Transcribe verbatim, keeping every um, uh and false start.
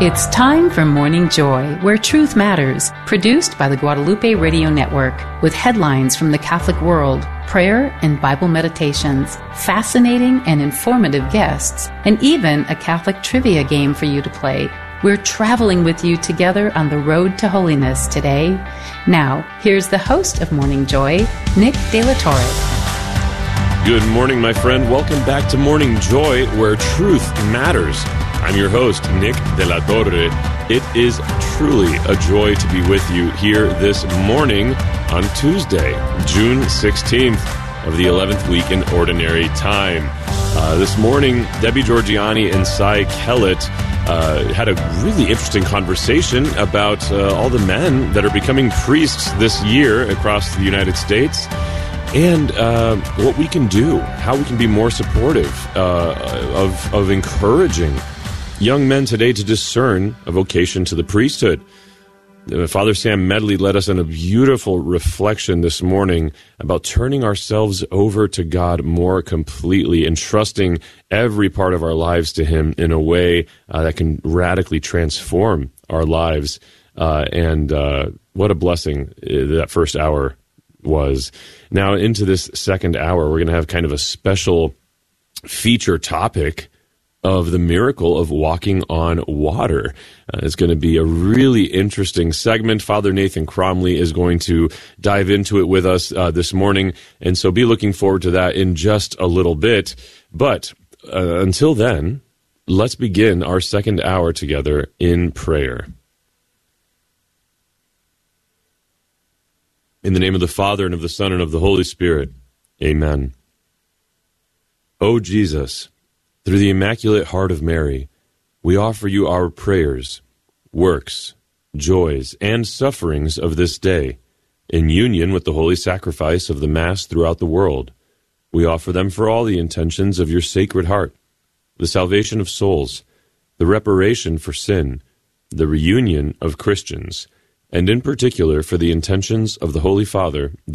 It's time for Morning Joy, where truth matters, produced by the Guadalupe Radio Network, with headlines from the Catholic world, prayer and Bible meditations, fascinating and informative guests, and even a Catholic trivia game for you to play. We're traveling with you together on the road to holiness today. Now, here's the host of Morning Joy, Nick De La Torre. Good morning, my friend. Welcome back to Morning Joy, where truth matters. I'm your host, Nick De La Torre. It is truly a joy to be with you here this morning on Tuesday, June sixteenth of the eleventh week in Ordinary Time. Uh, this morning, Debbie Georgiani and Cy Kellett uh, had a really interesting conversation about uh, all the men that are becoming priests this year across the United States, and uh, what we can do, how we can be more supportive uh, of, of encouraging young men today to discern a vocation to the priesthood. Uh, Father Sam Medley led us in a beautiful reflection this morning about turning ourselves over to God more completely and trusting every part of our lives to Him in a way uh, that can radically transform our lives. Uh, and uh, what a blessing that first hour was. Now, into this second hour, we're going to have kind of a special feature topic of the miracle of walking on water. Uh, it's going to be a really interesting segment. Father Nathan Cromley is going to dive into it with us uh, this morning, and so be looking forward to that in just a little bit. But uh, until then, let's begin our second hour together in prayer. In the name of the Father, and of the Son, and of the Holy Spirit. Amen. O Jesus, through the Immaculate Heart of Mary, we offer you our prayers, works, joys, and sufferings of this day, in union with the holy sacrifice of the Mass throughout the world. We offer them for all the intentions of your Sacred Heart, the salvation of souls, the reparation for sin, the reunion of Christians, and in particular for the intentions of the Holy Father,